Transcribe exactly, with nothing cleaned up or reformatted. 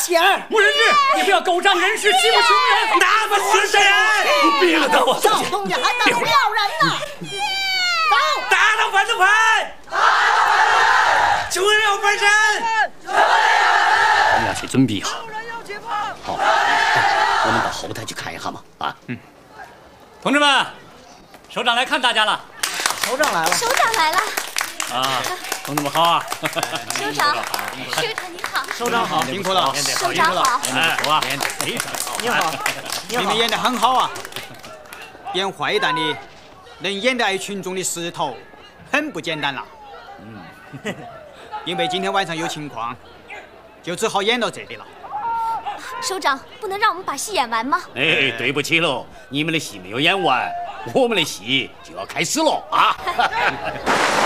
喜儿， 穆仁志，你不要狗仗人势，欺负穷人！ 那不是谁人？ 别了他！我小东家还当不了人呢！走， 打倒反动派！穷人要翻身！ 我们要去准备好。好，我们到后台去看一下嘛。啊，嗯。同志们，首长来看大家了。 首长来了。 首长来了。 啊，同志们好啊！ 首长，首长您好。 首长好， 辛苦了， 首长好。 哎，好啊， 非常好。 你好，你好。 你们演得很好啊，演坏蛋的能演得爱群众的势头，很不简单了。嗯，因为今天晚上有情况，就只好演到这里了。 首长，不能让我们把戏演完吗？ 哎，对不起喽，你们的戏没有演完，我们的戏就要开始了啊！